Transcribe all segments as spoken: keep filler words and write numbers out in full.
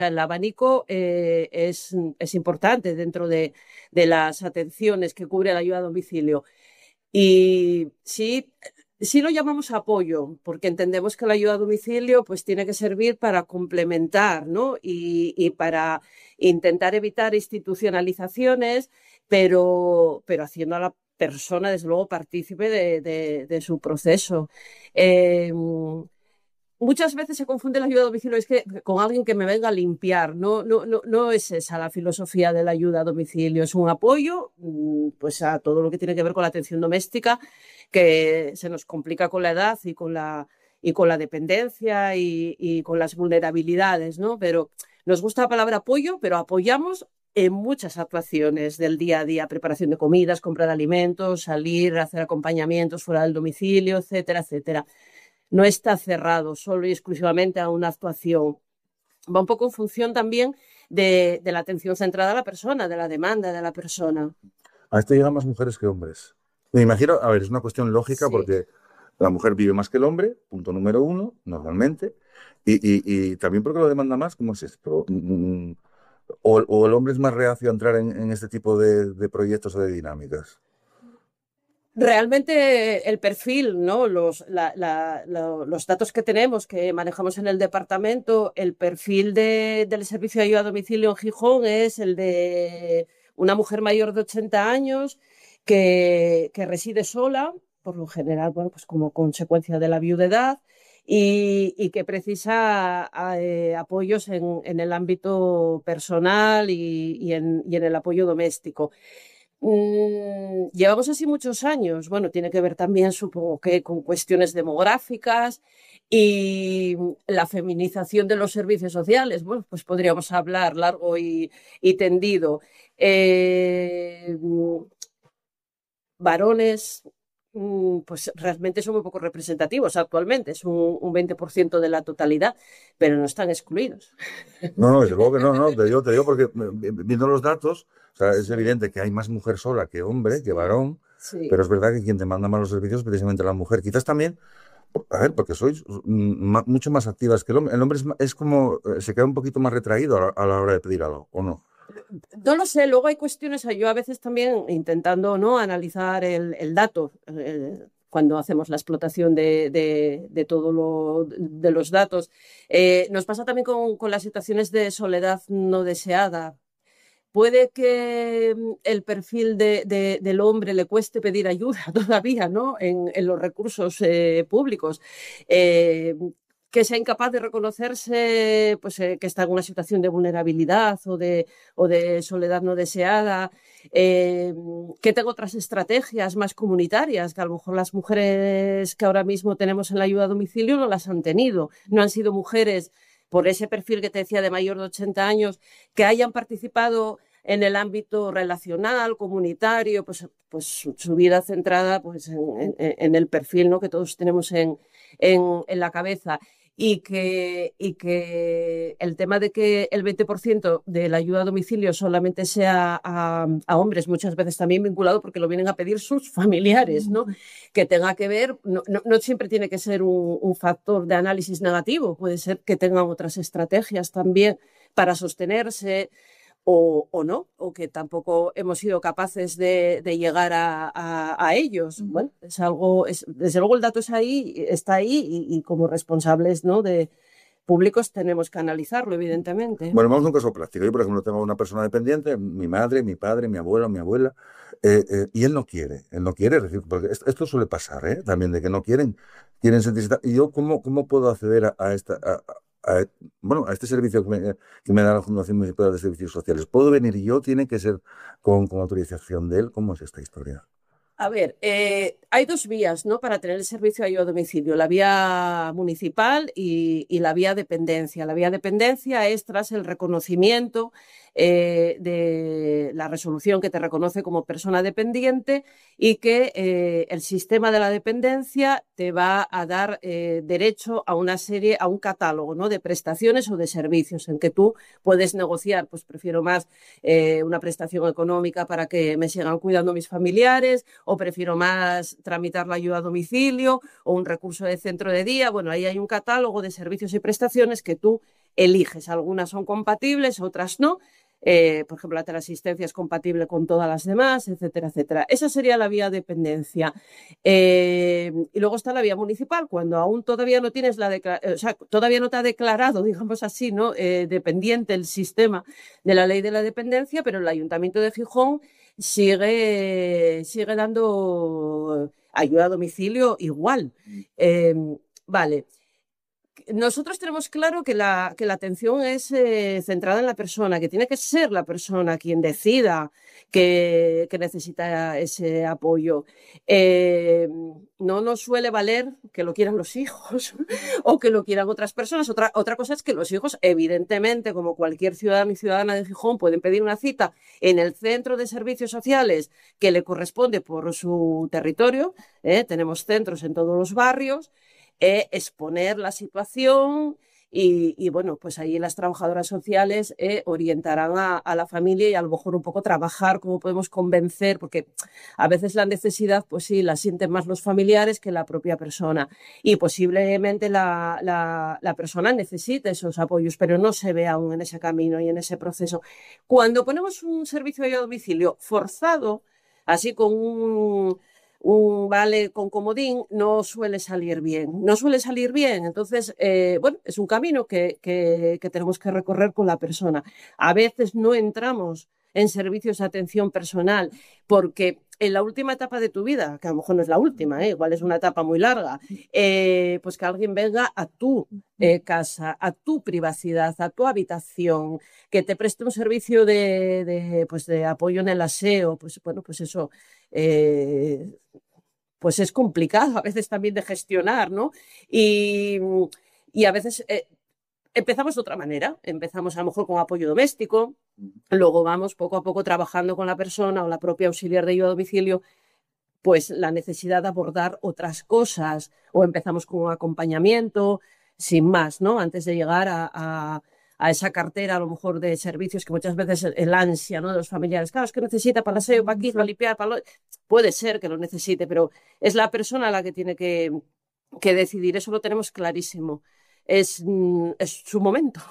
El abanico eh, es, es importante dentro de, de las atenciones que cubre la ayuda a domicilio. Y sí, sí lo llamamos apoyo, porque entendemos que la ayuda a domicilio pues, tiene que servir para complementar, ¿no? y, y para intentar evitar institucionalizaciones, pero, pero haciendo a la persona, desde luego, partícipe de, de, de su proceso. Eh, Muchas veces se confunde la ayuda a domicilio es que, con alguien que me venga a limpiar. No, no, no, no es esa la filosofía de la ayuda a domicilio. Es un apoyo pues, a todo lo que tiene que ver con la atención doméstica, que se nos complica con la edad y con la, y con la dependencia y, y con las vulnerabilidades, ¿no? Pero nos gusta la palabra apoyo, pero apoyamos en muchas actuaciones del día a día: preparación de comidas, comprar alimentos, salir, hacer acompañamientos fuera del domicilio, etcétera, etcétera. No está cerrado solo y exclusivamente a una actuación. Va un poco en función también de, de la atención centrada a la persona, de la demanda de la persona. A esto llegan más mujeres que hombres. Me imagino, a ver, es una cuestión lógica Sí. porque la mujer vive más que el hombre, punto número uno, normalmente, y, y, y también porque lo demanda más. ¿Cómo es esto? Mm, O, o el hombre es más reacio a entrar en, en este tipo de, de proyectos o de dinámicas. Realmente el perfil, ¿no? Los, la, la, la, los datos que tenemos, que manejamos en el departamento, el perfil de, del servicio de ayuda a domicilio en Gijón es el de una mujer mayor de ochenta años que, que reside sola, por lo general, bueno, pues como consecuencia de la viudedad, y, y que precisa eh, apoyos en, en el ámbito personal y, y, en, y en el apoyo doméstico. Mm, llevamos así muchos años. Bueno, tiene que ver también, supongo que, con cuestiones demográficas y la feminización de los servicios sociales. Bueno, pues podríamos hablar largo y, y tendido. Eh, Varones, pues realmente son muy poco representativos actualmente, es un, un veinte por ciento de la totalidad, pero no están excluidos. No, no, desde luego que no, no, te digo, te digo porque eh, viendo los datos, o sea, es Sí, evidente que hay más mujer sola que hombre, que sí, varón, pero sí. es verdad que quien te manda más los servicios es precisamente la mujer. Quizás también, a ver, porque sois mm, ma- mucho más activas que el hombre. El hombre es, ma- es como, eh, se queda un poquito más retraído a la, a la hora de pedir algo, ¿o no? No lo sé, luego hay cuestiones, yo a veces también intentando, ¿no?, analizar el, el dato, eh, cuando hacemos la explotación de, de, de todo lo, de los datos. Eh, nos pasa también con, con las situaciones de soledad no deseada. Puede que mm, el perfil de, de, del hombre le cueste pedir ayuda todavía, ¿no?, en, en los recursos eh, públicos. Eh, que sea incapaz de reconocerse, pues, eh, que está en una situación de vulnerabilidad o de, o de soledad no deseada, eh, que tenga otras estrategias más comunitarias, que a lo mejor las mujeres que ahora mismo tenemos en la ayuda a domicilio no las han tenido, no han sido mujeres por ese perfil que te decía de mayor de ochenta años, que hayan participado en el ámbito relacional, comunitario, pues, pues su vida centrada pues, en, en, en el perfil, ¿no?, que todos tenemos en, en, en la cabeza. Y que, y que el tema de que el veinte por ciento de la ayuda a domicilio solamente sea a, a hombres, muchas veces también vinculado porque lo vienen a pedir sus familiares, ¿no?, que tenga que ver, no, no, no siempre tiene que ser un, un factor de análisis negativo, puede ser que tengan otras estrategias también para sostenerse, o, o no, o que tampoco hemos sido capaces de, de llegar a, a, a, ellos. Bueno, es algo, es, desde luego el dato es ahí, está ahí, y, y como responsables, ¿no?, de públicos tenemos que analizarlo, evidentemente. Bueno, vamos a un caso práctico. Yo, por ejemplo, tengo una persona dependiente, mi madre, mi padre, mi abuelo, mi abuela, eh, eh, y él no quiere, él no quiere, es decir, porque esto, esto suele pasar, ¿eh? También de que no quieren, quieren sentirse. ¿Y yo cómo, cómo puedo acceder a, a esta, a, a- a- bueno, a este servicio que me, que me da la Fundación Municipal de Servicios Sociales? ¿Puedo venir yo? ¿Tiene que ser con, con autorización de él? ¿Cómo es esta historia? A ver, eh, hay dos vías, ¿no?, para tener el servicio de ayuda a domicilio: la vía municipal y, y la vía dependencia. La vía dependencia es tras el reconocimiento eh, de la resolución que te reconoce como persona dependiente, y que eh, el sistema de la dependencia te va a dar eh, derecho a una serie, a un catálogo, ¿no?, de prestaciones o de servicios en que tú puedes negociar. Pues prefiero más eh, una prestación económica para que me sigan cuidando mis familiares, o prefiero más tramitar la ayuda a domicilio o un recurso de centro de día. Bueno, ahí hay un catálogo de servicios y prestaciones que tú eliges. Algunas son compatibles, otras no. Eh, por ejemplo, la teleasistencia es compatible con todas las demás, etcétera, etcétera. Esa sería la vía dependencia. Eh, y luego está la vía municipal, cuando aún todavía no tienes la o sea, todavía no te ha declarado, digamos así, ¿no? Eh, dependiente el sistema de la ley de la dependencia, pero el Ayuntamiento de Gijón sigue, sigue dando ayuda a domicilio igual. Eh, vale. Nosotros tenemos claro que la, que la atención es eh, centrada en la persona, que tiene que ser la persona quien decida que, que necesita ese apoyo. Eh, no nos suele valer que lo quieran los hijos o que lo quieran otras personas. Otra, otra cosa es que los hijos, evidentemente, como cualquier ciudadano y ciudadana de Gijón, pueden pedir una cita en el centro de servicios sociales que le corresponde por su territorio. ¿eh? Tenemos centros en todos los barrios. Eh, exponer la situación y, y, bueno, pues ahí las trabajadoras sociales eh, orientarán a, a la familia y a lo mejor un poco trabajar cómo podemos convencer, porque a veces la necesidad, pues sí, la sienten más los familiares que la propia persona y posiblemente la, la, la persona necesite esos apoyos, pero no se ve aún en ese camino y en ese proceso. Cuando ponemos un servicio a domicilio forzado, así con un... un vale con comodín, no suele salir bien. No suele salir bien. Entonces, eh, bueno, es un camino que, que, que tenemos que recorrer con la persona. A veces no entramos en servicios de atención personal porque en la última etapa de tu vida, que a lo mejor no es la última, ¿eh? igual es una etapa muy larga, eh, pues que alguien venga a tu eh, casa, a tu privacidad, a tu habitación, que te preste un servicio de, de, pues de apoyo en el aseo, pues bueno, pues eso... Eh, pues es complicado a veces también de gestionar, ¿no? Y, y a veces eh, empezamos de otra manera, empezamos a lo mejor con apoyo doméstico, luego vamos poco a poco trabajando con la persona o la propia auxiliar de ayuda a domicilio, pues la necesidad de abordar otras cosas, o empezamos con un acompañamiento, sin más, ¿no? Antes de llegar a... a a esa cartera a lo mejor de servicios que muchas veces el, el ansia, ¿no? de los familiares, claro, es que necesita para el aseo, para aquí, para limpiar, para lo... puede ser que lo necesite, pero es la persona la que tiene que, que decidir, eso lo tenemos clarísimo, es, es su momento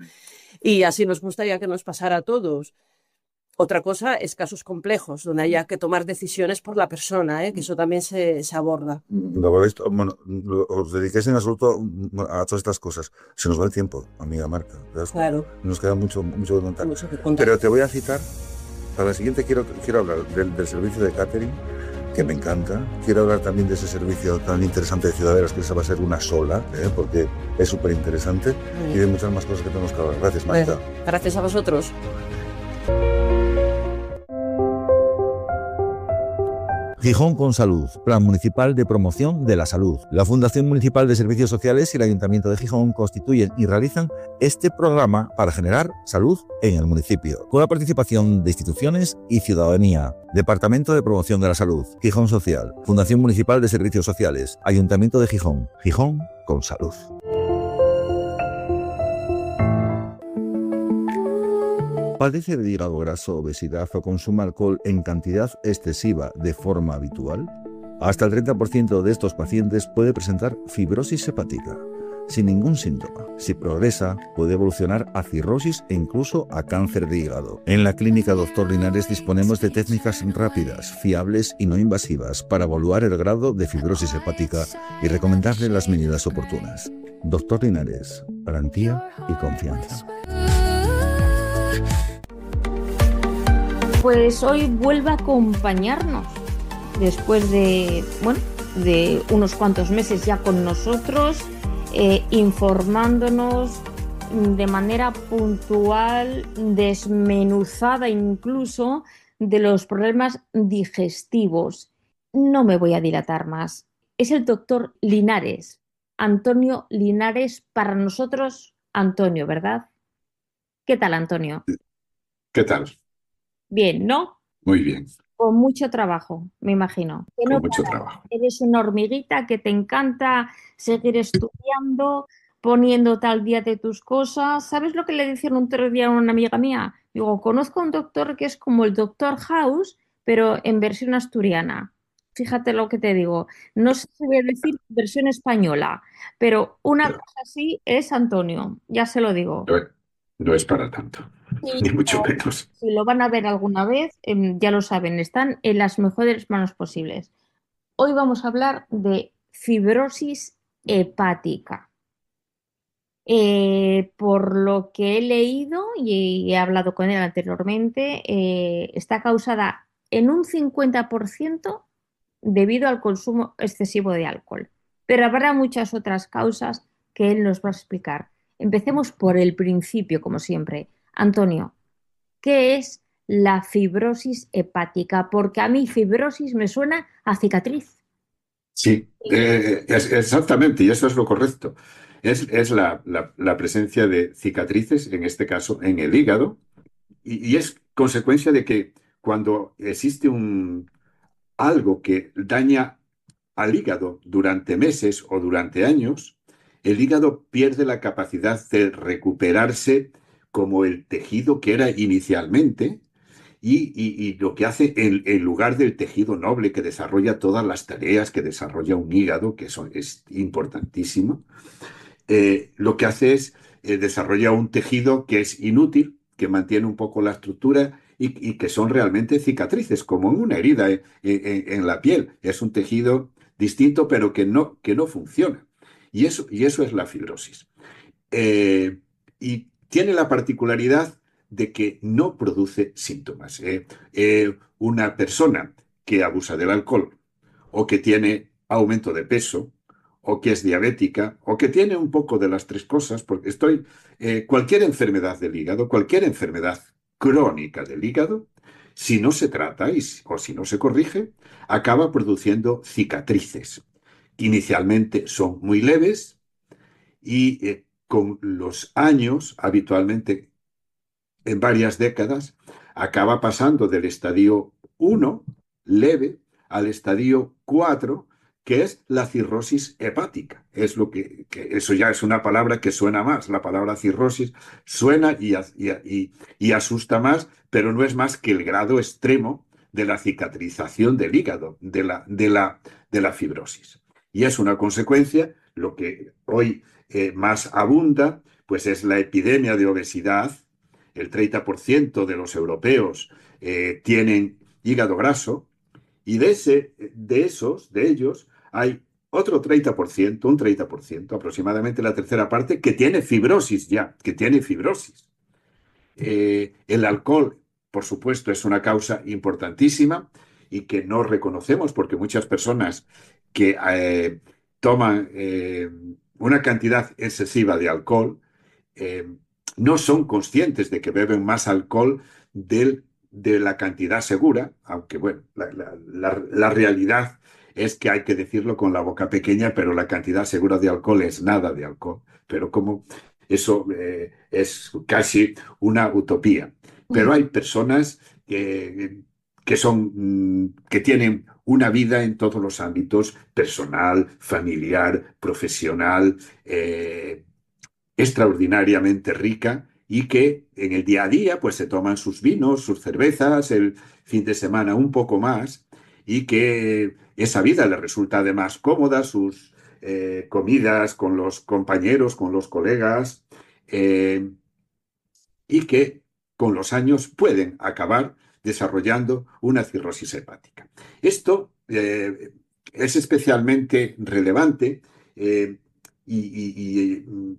y así nos gustaría que nos pasara a todos. Otra cosa es casos complejos, donde haya que tomar decisiones por la persona, ¿eh? que eso también se, se aborda. Lo habéis, bueno, os dediquéis en absoluto a todas estas cosas. Se nos va el tiempo, amiga Marta. Claro. Nos queda mucho, mucho que contar. Mucho que contar. Pero te voy a citar, para la siguiente quiero, quiero hablar del, del servicio de catering, que me encanta. Quiero hablar también de ese servicio tan interesante de ciudaderas, que esa va a ser una sola, ¿eh? porque es súper interesante. Mm. Y de muchas más cosas que tenemos que hablar. Gracias, Marta. Bueno, gracias a vosotros. Gijón con Salud, Plan Municipal de Promoción de la Salud. La Fundación Municipal de Servicios Sociales y el Ayuntamiento de Gijón constituyen y realizan este programa para generar salud en el municipio, con la participación de instituciones y ciudadanía. Departamento de Promoción de la Salud, Gijón Social, Fundación Municipal de Servicios Sociales, Ayuntamiento de Gijón, Gijón con Salud. ¿Padece de hígado graso, obesidad o consume alcohol en cantidad excesiva de forma habitual? Hasta el treinta por ciento de estos pacientes puede presentar fibrosis hepática, sin ningún síntoma. Si progresa, puede evolucionar a cirrosis e incluso a cáncer de hígado. En la clínica Doctor Linares disponemos de técnicas rápidas, fiables y no invasivas para evaluar el grado de fibrosis hepática y recomendarle las medidas oportunas. Doctor Linares, garantía y confianza. Pues hoy vuelve a acompañarnos después de, bueno, de unos cuantos meses ya con nosotros, eh, informándonos de manera puntual, desmenuzada incluso, de los problemas digestivos. No me voy a dilatar más. Es el doctor Linares, Antonio Linares, para nosotros, Antonio, ¿verdad? ¿Qué tal, Antonio? ¿Qué tal? Bien, ¿no? Muy bien. Con mucho trabajo, me imagino. Con no mucho trabajo. Eres una hormiguita que te encanta seguir estudiando, poniéndote al día de tus cosas. ¿Sabes lo que le decían un otro día a una amiga mía? Digo, conozco a un doctor que es como el doctor House, pero en versión asturiana. fíjate lo que te digo. No sé si voy a decir versión española, pero una Pero cosa así es Antonio, ya se lo digo. no es, no es para tanto, Si ni mucho lo, menos. si lo van a ver alguna vez, em, ya lo saben, están en las mejores manos posibles. Hoy vamos a hablar de fibrosis hepática. Eh, por lo que he leído y he hablado con él anteriormente, eh, está causada en un cincuenta por ciento debido al consumo excesivo de alcohol. Pero habrá muchas otras causas que él nos va a explicar. Empecemos por el principio, como siempre. Antonio, ¿qué es la fibrosis hepática? Porque a mí fibrosis me suena a cicatriz. Sí, eh, es- exactamente, y eso es lo correcto. Es, es la, la- la presencia de cicatrices, en este caso en el hígado, y, y es consecuencia de que cuando existe un, algo que daña al hígado durante meses o durante años, el hígado pierde la capacidad de recuperarse como el tejido que era inicialmente y, y- y lo que hace en, en lugar del tejido noble que desarrolla todas las tareas que desarrolla un hígado, que son, es importantísimo, eh, lo que hace es eh, desarrolla un tejido que es inútil, que mantiene un poco la estructura y, y que son realmente cicatrices, como en una herida en, en- en la piel. Es un tejido distinto, pero que no, que no funciona. Y eso, y eso es la fibrosis. Eh, y tiene la particularidad de que no produce síntomas. Eh, eh, una persona que abusa del alcohol o que tiene aumento de peso o que es diabética o que tiene un poco de las tres cosas, porque estoy, eh, cualquier enfermedad del hígado, cualquier enfermedad crónica del hígado, si no se trata y, si- o si no se corrige, acaba produciendo cicatrices. Inicialmente son muy leves y eh, con los años, habitualmente en varias décadas, acaba pasando del estadio uno leve, al estadio cuatro, que es la cirrosis hepática. Es lo que, que eso ya es una palabra que suena más. La palabra cirrosis suena y, y, y, y asusta más, pero no es más que el grado extremo de la cicatrización del hígado, de la, de la, de la fibrosis. Y es una consecuencia, lo que hoy eh, más abunda, pues es la epidemia de obesidad. El treinta por ciento de los europeos eh, tienen hígado graso y de, ese, de esos, de ellos, hay otro treinta por ciento, un treinta por ciento, aproximadamente la tercera parte, que tiene fibrosis ya, que tiene fibrosis. Eh, el alcohol, por supuesto, es una causa importantísima y que no reconocemos porque muchas personas que eh, toman eh, una cantidad excesiva de alcohol eh, no son conscientes de que beben más alcohol del, de la cantidad segura, aunque bueno, la, la, la, la realidad es que hay que decirlo con la boca pequeña, pero la cantidad segura de alcohol es nada de alcohol. Pero como eso eh, es casi una utopía. Pero hay personas que, que son, mm, que tienen una vida en todos los ámbitos, personal, familiar, profesional, eh, extraordinariamente rica y que en el día a día pues se toman sus vinos, sus cervezas, el fin de semana un poco más y que esa vida les resulta además cómoda, sus eh, comidas con los compañeros, con los colegas eh, y que con los años pueden acabar desarrollando una cirrosis hepática. Esto eh, es especialmente relevante eh, y, y, y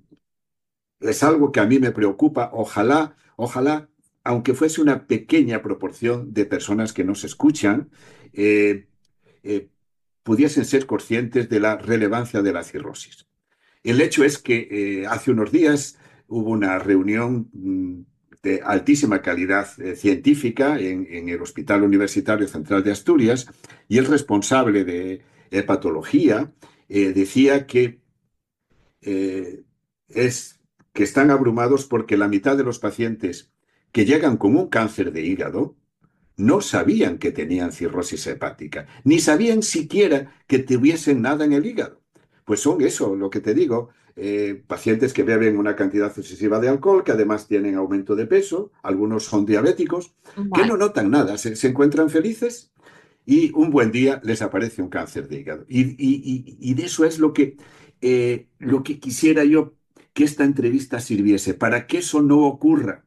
es algo que a mí me preocupa. Ojalá, ojalá, aunque fuese una pequeña proporción de personas que nos escuchan, eh, eh, pudiesen ser conscientes de la relevancia de la cirrosis. El hecho es que eh, hace unos días hubo una reunión mm, de altísima calidad eh, científica en, en el Hospital Universitario Central de Asturias y el responsable de hepatología eh, decía que eh, es que están abrumados porque la mitad de los pacientes que llegan con un cáncer de hígado no sabían que tenían cirrosis hepática, ni sabían siquiera que tuviesen nada en el hígado. Pues son eso, lo que te digo, eh, pacientes que beben una cantidad excesiva de alcohol, que además tienen aumento de peso, algunos son diabéticos, que Vale. no notan nada, se, se encuentran felices y un buen día les aparece un cáncer de hígado. Y, y- y- y de eso es lo que, eh, lo que quisiera yo que esta entrevista sirviese, para que eso no ocurra.